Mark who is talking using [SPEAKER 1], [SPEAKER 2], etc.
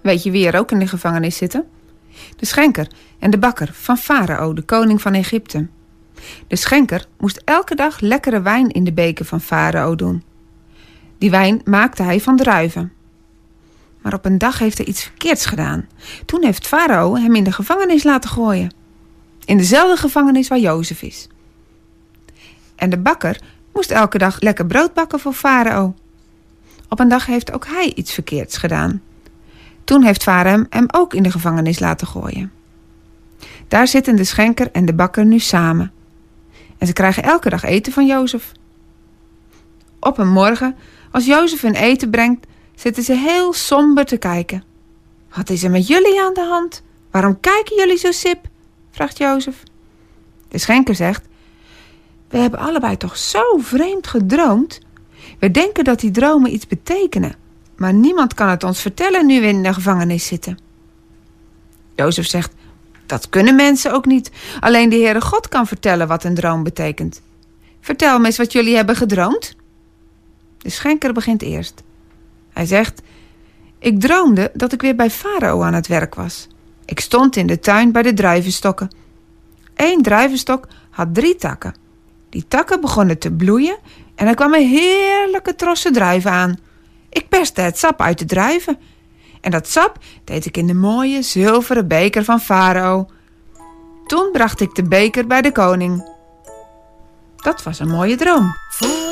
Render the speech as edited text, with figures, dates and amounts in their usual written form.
[SPEAKER 1] Weet je wie er ook in de gevangenis zitten? De schenker en de bakker van Farao, de koning van Egypte. De schenker moest elke dag lekkere wijn in de beker van Farao doen. Die wijn maakte hij van druiven. Maar op een dag heeft hij iets verkeerds gedaan. Toen heeft Farao hem in de gevangenis laten gooien. In dezelfde gevangenis waar Jozef is. En de bakker moest elke dag lekker brood bakken voor Farao. Op een dag heeft ook hij iets verkeerds gedaan. Toen heeft Farao hem ook in de gevangenis laten gooien. Daar zitten de schenker en de bakker nu samen. En ze krijgen elke dag eten van Jozef. Op een morgen, als Jozef hun eten brengt, zitten ze heel somber te kijken. Wat is er met jullie aan de hand? Waarom kijken jullie zo sip? Vraagt Jozef. De schenker zegt: we hebben allebei toch zo vreemd gedroomd. We denken dat die dromen iets betekenen. Maar niemand kan het ons vertellen nu we in de gevangenis zitten. Jozef zegt: dat kunnen mensen ook niet. Alleen de Heere God kan vertellen wat een droom betekent. Vertel me eens wat jullie hebben gedroomd. De schenker begint eerst. Hij zegt: ik droomde dat ik weer bij Farao aan het werk was. Ik stond in de tuin bij de druivenstokken. 1 druivenstok had 3 takken. Die takken begonnen te bloeien en er kwamen heerlijke trossen druiven aan. Ik perste het sap uit de druiven. En dat sap deed ik in de mooie zilveren beker van Farao. Toen bracht ik de beker bij de koning. Dat was een mooie droom.